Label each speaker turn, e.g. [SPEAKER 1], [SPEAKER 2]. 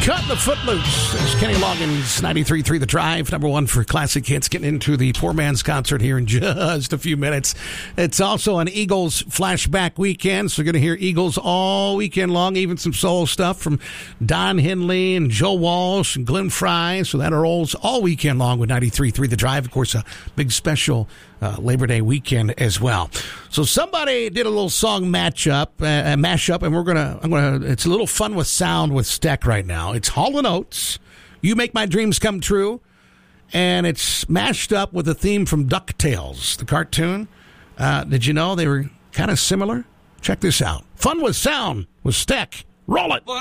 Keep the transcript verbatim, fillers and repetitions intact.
[SPEAKER 1] Cut the Footloose. There's Kenny Loggins, ninety-three point three The Drive, number one for classic hits. Getting into the Poor Man's concert here in just a few minutes. It's also an Eagles flashback weekend, so you're going to hear Eagles all weekend long, even some soul stuff from Don Henley and Joe Walsh and Glenn Fry. So that rolls all weekend long with ninety-three point three The Drive. Of course, a big special uh, Labor Day weekend as well. So somebody did a little song matchup, uh, mashup, and we're gonna. I'm gonna. It's a little fun with sound with Steck right now. It's Hall and Oates, "You Make My Dreams Come True," and it's mashed up with a theme from DuckTales, the cartoon. Uh, did you know they were kind of similar? Check this out. Fun with sound with Steck. Roll it.